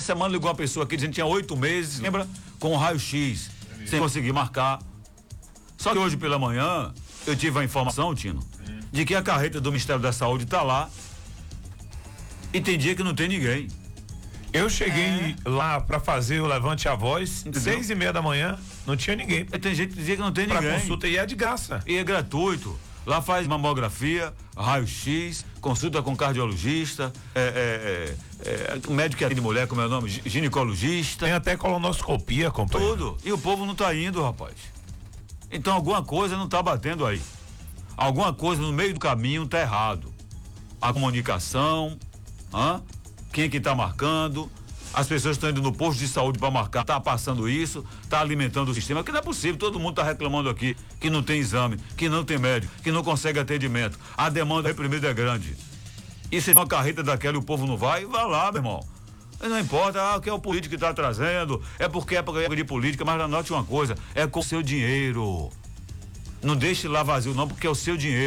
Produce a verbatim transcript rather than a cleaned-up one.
semana ligou uma pessoa aqui dizendo que tinha oito meses, lembra? Com um raio-x, sem conseguir marcar. Só que hoje pela manhã, eu tive a informação, Tino, hum. de que a carreta do Ministério da Saúde está lá e tem dia que não tem ninguém. Eu cheguei é. lá para fazer o Levante a Voz, Entendeu? seis e meia da manhã, não tinha ninguém. Tem gente que dizia que não tem pra ninguém. Consulta e é de graça. E é gratuito. Lá faz mamografia, raio-x, consulta com cardiologista, é, é, é, é, médico que atende mulher, como é o nome? Ginecologista. Tem até colonoscopia, companheiro. Tudo. E o povo não tá indo, rapaz. Então alguma coisa não tá batendo aí. Alguma coisa no meio do caminho tá errado. A comunicação, hã? Quem é que tá marcando? As pessoas estão indo no posto de saúde para marcar, tá passando isso, tá alimentando o sistema, que não é possível, todo mundo tá reclamando aqui que não tem exame, que não tem médico, que não consegue atendimento, a demanda reprimida é grande. E se uma carreta daquela e o povo não vai, vai lá, meu irmão. Não importa, ah, o que é o político que tá trazendo, é porque é época de política, mas anote uma coisa, é com o seu dinheiro. Não deixe lá vazio não, porque é o seu dinheiro.